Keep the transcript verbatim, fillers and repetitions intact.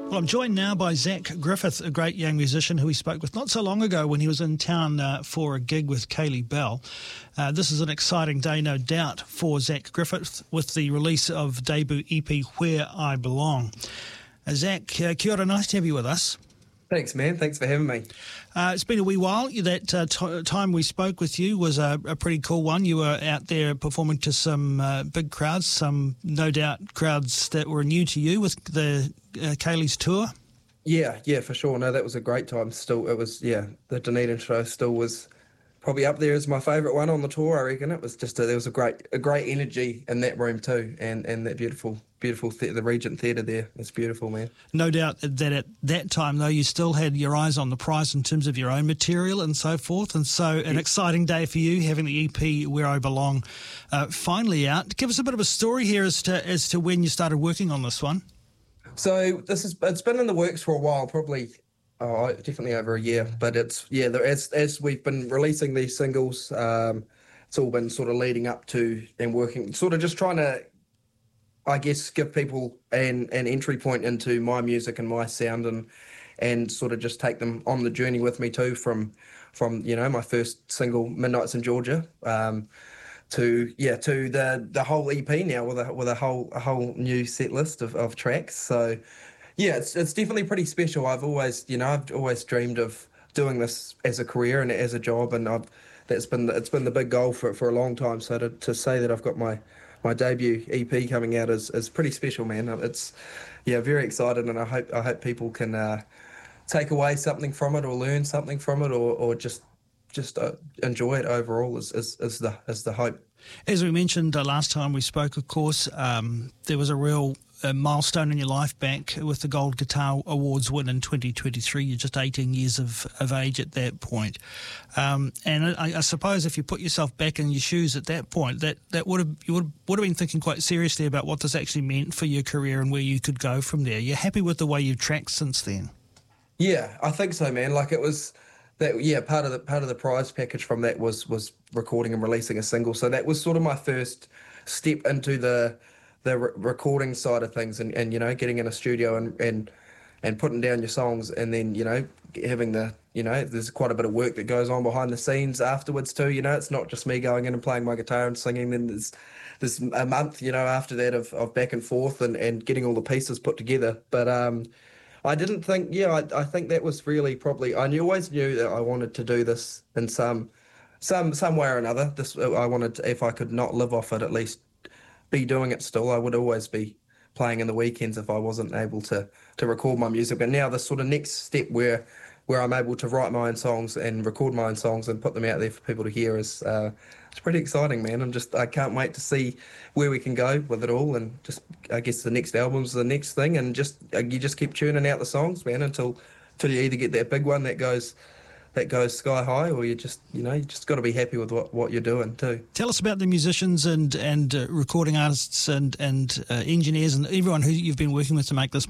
Well, I'm joined now by Zach Griffith, a great young musician who we spoke with not so long ago when he was in town uh, for a gig with Kaylee Bell. Uh, this is an exciting day, no doubt, for Zach Griffith with the release of debut E P Where I Belong. Uh, Zach, uh, kia ora, nice to have you with us. Thanks, man. Thanks for having me. Uh, it's been a wee while. That uh, t- time we spoke with you was a, a pretty cool one. You were out there performing to some uh, big crowds, some no doubt crowds that were new to you with the uh, Kaylee's tour. Yeah, yeah, for sure. No, that was a great time. Still, it was, yeah, the Dunedin show still was probably up there as my favourite one on the tour, I reckon. It was just, a, there was a great a great energy in that room too, and, and that beautiful, beautiful, the-, the Regent Theatre there. It's beautiful, man. No doubt that at that time, though, you still had your eyes on the prize in terms of your own material and so forth, and so an yeah. exciting day for you, having the E P Where I Belong uh, finally out. Give us a bit of a story here as to as to when you started working on this one. So this is, it's been in the works for a while, probably... Oh, definitely over a year, but it's, yeah, as as we've been releasing these singles, um, it's all been sort of leading up to and working, sort of just trying to, I guess, give people an, an entry point into my music and my sound, and and sort of just take them on the journey with me too, from, from you know, my first single, Midnights in Georgia, um, to, yeah, to the the whole E P now with a with a whole a whole new set list of, of tracks, so... Yeah, it's it's definitely pretty special. I've always, you know, I've always dreamed of doing this as a career and as a job, and I've, that's been it's been the big goal for for a long time. So to, to say that I've got my, my debut E P coming out is, is pretty special, man. It's, yeah, very excited, and I hope I hope people can uh, take away something from it, or learn something from it, or or just just uh, enjoy it overall. Is is is the is the hope. As we mentioned uh, last time we spoke, of course, um, there was a real a milestone in your life back with the Gold Guitar Awards win in twenty twenty-three. You're just eighteen years of, of age at that point. Um, and I, I suppose if you put yourself back in your shoes at that point, that, that would have you would, would have been thinking quite seriously about what this actually meant for your career and where you could go from there. You're happy with the way you've tracked since then? Yeah, I think so, man. Like it was that, yeah, part of the part of the prize package from that was was recording and releasing a single. So that was sort of my first step into the the re- recording side of things, and, and you know, getting in a studio and, and and putting down your songs, and then, you know, having the, you know, there's quite a bit of work that goes on behind the scenes afterwards too. You know, it's not just me going in and playing my guitar and singing. Then there's there's a month, you know, after that of, of back and forth and, and getting all the pieces put together. But um, I didn't think, yeah, I, I think that was really probably, I knew, always knew that I wanted to do this in some some some way or another. This I wanted to, if I could not live off it, at least be doing it still. I would always be playing in the weekends if I wasn't able to to record my music. But now the sort of next step where where I'm able to write my own songs and record my own songs and put them out there for people to hear is uh, it's pretty exciting, man. I'm just I can't wait to see where we can go with it all, and just I guess the next album's the next thing, and just uh, you just keep churning out the songs, man, until until you either get that big one that goes. that goes sky high, or you just, you know, you just got to be happy with what, what you're doing too. Tell us about the musicians and and uh, recording artists and and uh, engineers and everyone who you've been working with to make this